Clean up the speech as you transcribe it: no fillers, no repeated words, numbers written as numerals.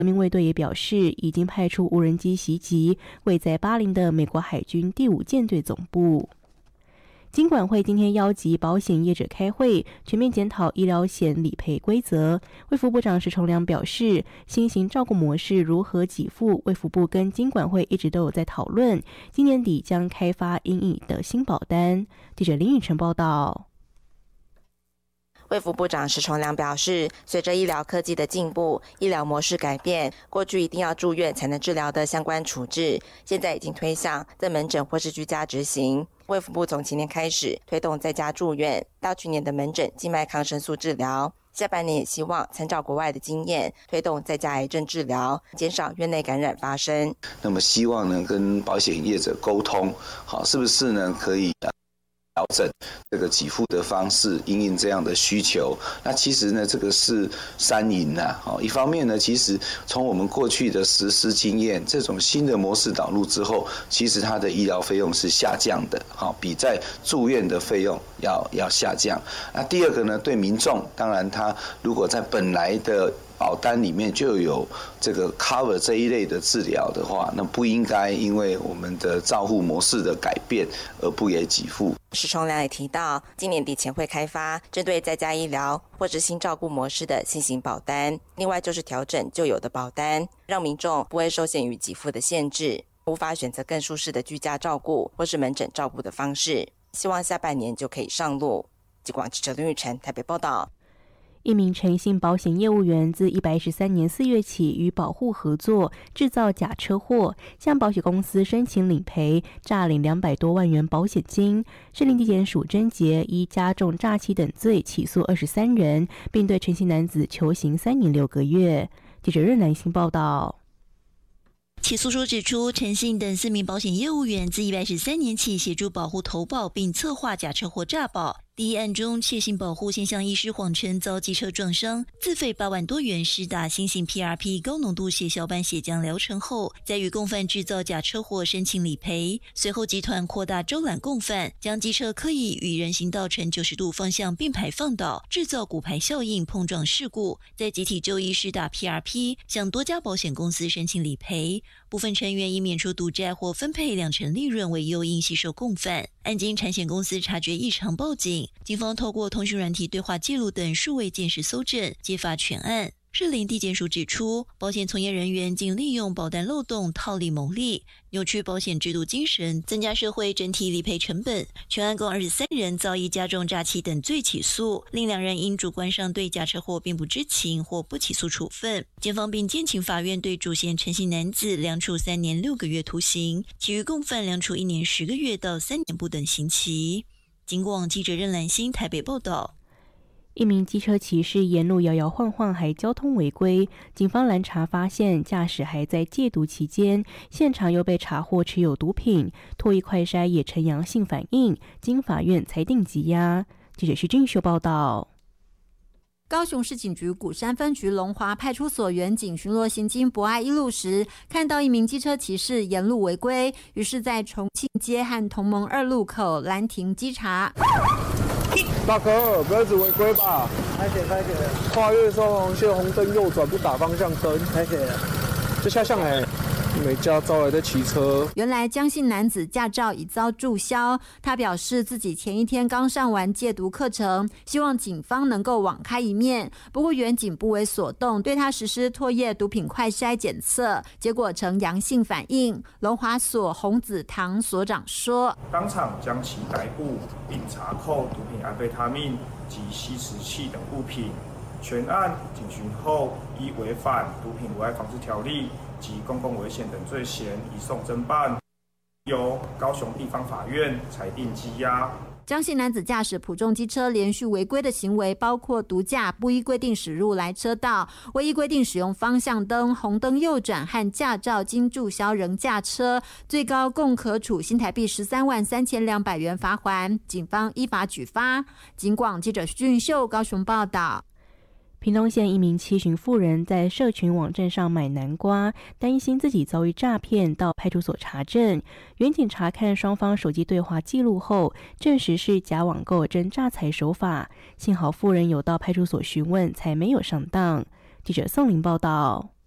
革命卫队也表示，已经派出无人机袭击位在巴林的美国海军第5舰队总部。金管会今天邀集保险业者开会，全面检讨医疗险理赔规则。卫福部长石崇良表示，新型照顾模式如何给付，卫福部跟金管会一直都有在讨论，今年底将开发因应的新保单。记者林宇晨报道。 卫福部长石崇良表示，随着医疗科技的进步，医疗模式改变，过去一定要住院才能治疗的相关处置，现在已经推向在门诊或是居家执行。卫福部从今年开始推动在家住院，到去年的门诊静脉抗生素治疗，下半年也希望参照国外的经验，推动在家癌症治疗，减少院内感染发生。 那么希望呢跟保险业者沟通，好，是不是呢可以调整这个给付的方式，因应这样的需求。那其实呢，这个是三赢啊。一方面呢，其实从我们过去的实施经验，这种新的模式导入之后，其实它的医疗费用是下降的，比在住院的费用要下降。那第二个呢，对民众，当然他如果在本来的保单里面就有这个 cover 这一类的治疗的话，那不应该因为我们的照护模式的改变而不给给付。 石崇良也提到，今年底前会开发针对在家医疗或是新照顾模式的新型保单，另外就是调整旧有的保单，让民众不会受限于给付的限制，无法选择更舒适的居家照顾或是门诊照顾的方式，希望下半年就可以上路。疾广记者林玉成台北报道。 一名诚信保险业务员自113年4月起与保户合作制造假车祸，向保险公司申请理赔，诈领200多万元保险金。士林地检署侦结依加重诈欺等罪起诉23人，并对诚信男子求刑3年6个月。记者任南星报道。 起诉书指出，陈信等4名保险业务员自113年起协助保户投保并策划假车祸诈保。第一案中，窃信保户先向医师谎称遭机车撞伤，自费8万多元施打新型 PRP 高浓度血小板血浆疗程后，再与共犯制造假车祸申请理赔。随后集团扩大招揽共犯，将机车刻意与人行道呈90度方向并排放倒，制造骨牌效应碰撞事故，再集体就医施打 PRP， 向多家保险公司申请理赔。部分成员以免除赌债或分配2成利润为诱因吸收共犯。案经产险公司察觉异常报警，警方透过通讯软体对话记录等数位鉴识搜证，揭发全案。士林地检署指出，保险从业人员竟利用保单漏洞套利牟利，扭曲保险制度精神，增加社会整体理赔成本。全案共23人遭以加重诈欺等罪起诉，另2人因主观上对假车祸并不知情或不起诉处分。检方并建请法院对主嫌陈姓男子量处3年6个月徒刑，其余共犯量处1年10个月到3年不等刑期。警广记者任兰心台北报道。 一名机车骑士沿路摇摇晃晃，还交通违规。警方拦查发现，驾驶还在戒毒期间，现场又被查获持有毒品，唾液快筛也呈阳性反应，经法院裁定羁押。记者徐俊秀报道。 高雄市警局鼓山分局龙华派出所员警巡逻行经博爱一路时，看到一名机车骑士沿路违规，于是在重庆街和同盟2路口拦停稽查。 大哥，不要一直违规吧！ 拍谁？ 跨越双黄线红灯右转不打方向灯， 拍谁了？ 这下向没驾照还在骑车。 原来江姓男子驾照已遭注销，他表示自己前一天刚上完戒毒课程，希望警方能够网开一面。不过员警不为所动，对他实施唾液毒品快筛检测，结果呈阳性反应。龙华所洪子堂所长说， 当场将其逮捕，并查扣毒品安非他命及吸食器等物品。全案警询后，依违反毒品危害防治条例及公共危险等罪嫌移送侦办，由高雄地方法院裁定羁押。 江姓男子驾驶普重机车连续违规的行为，包括毒驾、不依规定驶入来车道、未依规定使用方向灯、红灯右转和驾照经注销仍驾车，最高共可处新台币13万3200元罚锾。警方依法举发。警广记者徐俊秀高雄报道。 屏东县一名七旬妇人在社群网站上买南瓜，担心自己遭遇诈骗，到派出所查证。员警查看双方手机对话记录后，证实是假网购真诈财手法。幸好妇人有到派出所询问，才没有上当。记者宋玲报道。